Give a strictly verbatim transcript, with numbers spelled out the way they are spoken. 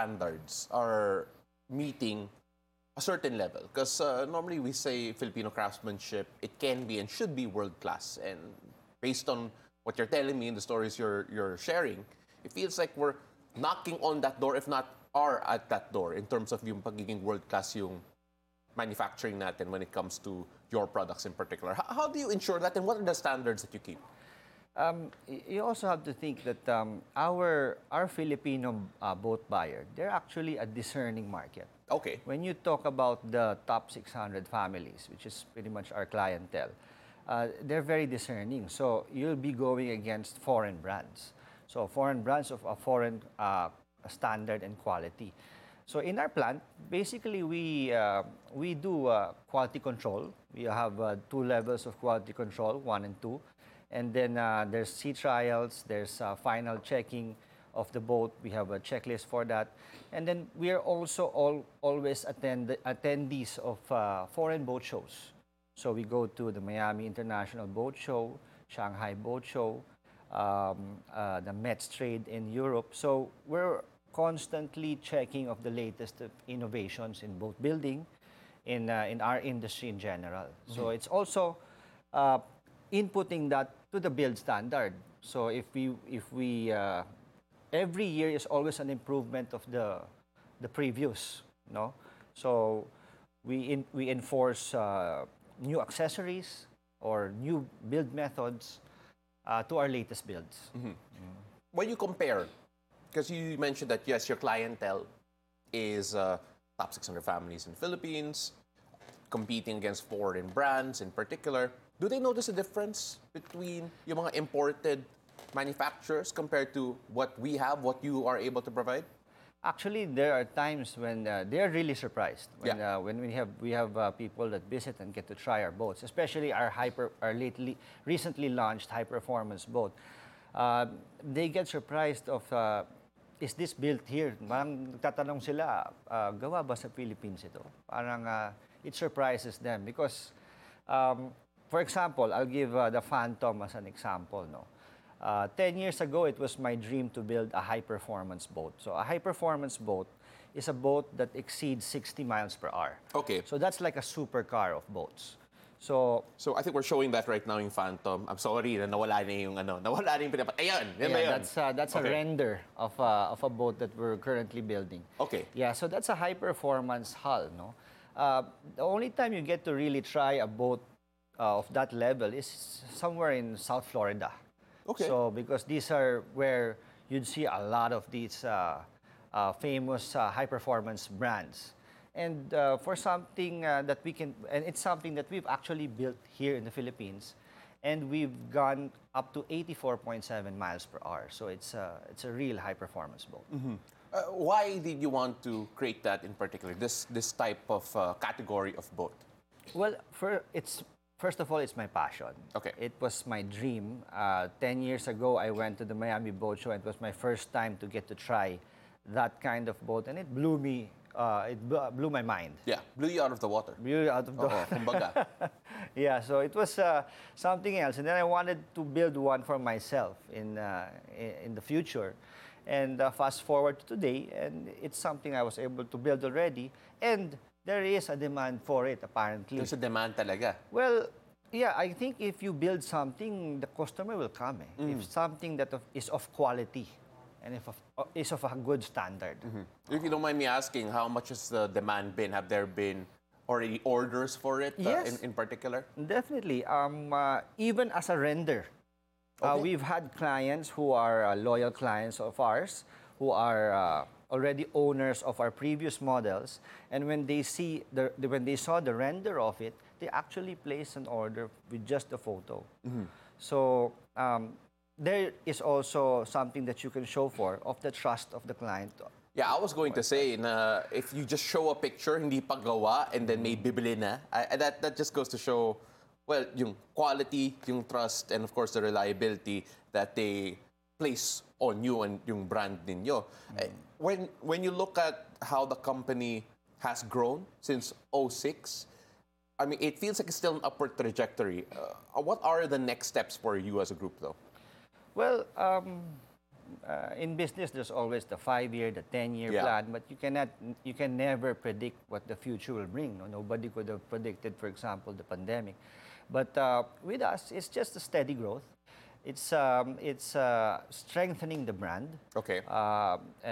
standards are meeting a certain level? Because uh, normally we say Filipino craftsmanship, it can be and should be world class. And based on what you're telling me in the stories you're you're sharing, it feels like we're knocking on that door, if not are at that door in terms of yung pagiging world class yung manufacturing natin when it comes to your products in particular. How, how do you ensure that, and what are the standards that you keep? Um, y- you also have to think that um, our our Filipino uh, boat buyer, they're actually a discerning market. Okay. When you talk about the top six hundred families, which is pretty much our clientele, uh, they're very discerning. So you'll be going against foreign brands. So foreign brands of a foreign uh, standard and quality. So in our plant, basically we uh, we do uh, quality control. We have uh, two levels of quality control, one and two, and then uh, there's sea trials. There's uh, final checking of the boat. We have a checklist for that, and then we are also all always attend attendees of uh, foreign boat shows. So we go to the Miami International Boat Show, Shanghai Boat Show, um, uh, the Mets Trade in Europe. So we're constantly checking of the latest of innovations in boat building, in uh, in our industry in general. So it's also uh, inputting that to the build standard. So if we if we uh, every year is always an improvement of the the previous, no? So we in, we enforce uh, new accessories or new build methods uh, to our latest builds. When you compare, because you mentioned that yes, your clientele is uh, top six hundred families in the Philippines, competing against foreign brands in particular. Do they notice a difference between yung mga imported manufacturers compared to what we have, what you are able to provide? Actually, there are times when uh, they are really surprised when Yeah. uh, when we have we have uh, people that visit and get to try our boats, especially our hyper our lately recently launched high performance boat. Uh, they get surprised of uh, is this built here? Parang nagtatanong sila, uh, gawa ba sa Philippines ito? Parang uh, it surprises them because, um, for example, I'll give uh, the Phantom as an example. No, uh, ten years ago, it was my dream to build a high-performance boat. So a high-performance boat is a boat that exceeds sixty miles per hour. Okay. So that's like a supercar of boats. So So I think we're showing that right now in Phantom. I'm sorry na nawala na yung ano, nawala na yung pinapat. Ayun, yan na yeah, yun. that's uh, that's a Okay. render of a, of a boat that we're currently building. Okay. Yeah, so that's a high performance hull, no? Uh, the only time you get to really try a boat uh, of that level is somewhere in South Florida. Okay. So because these are where you'd see a lot of these uh, uh, famous uh, high performance brands. And uh, for something uh, that we can, and it's something that we've actually built here in the Philippines, and we've gone up to eighty-four point seven miles per hour. So it's a, it's a real high performance boat. Uh, why did you want to create that in particular, this this type of uh, category of boat? Well, for it's first of all, it's my passion. Okay. It was my dream. Uh, Ten years ago, I went to the Miami Boat Show, and it was my first time to get to try that kind of boat, and it blew me. Uh, it bl- blew my mind. Yeah, blew you out of the water. Blew out of the. Oo, kumbaga. Yeah, so it was uh, something else, and then I wanted to build one for myself in uh, in, in the future, and uh, fast forward to today, and it's something I was able to build already, and there is a demand for it apparently. There's a demand talaga. Well, yeah, I think if you build something, the customer will come. Eh. If something that of, is of quality, and if of, uh, is of a good standard. If you don't mind me asking, how much has the demand been? Have there been already orders for it uh, Yes. in, in particular? Definitely. Um, uh, even as a render, uh, Okay. we've had clients who are uh, loyal clients of ours, who are uh, already owners of our previous models, and when they see the, the when they saw the render of it, they actually placed an order with just the photo. So um, there is also something that you can show for of the trust of the client. Yeah, I was going to say, na if you just show a picture, hindi pa gawa, and then may bibili na, I, I- that, that just goes to show, well, yung quality, yung trust, and of course the reliability that they place on you and yung brand ninyo. Eh, When, when you look at how the company has grown since oh six, I mean, it feels like it's still an upward trajectory. Uh, what are the next steps for you as a group, though? Well, um, uh, in business, there's always the five-year, the ten-year Yeah. plan, but you cannot, you can never predict what the future will bring. No? Nobody could have predicted, for example, the pandemic. But uh, with us, it's just a steady growth. It's um, it's uh, strengthening the brand. Okay. Uh,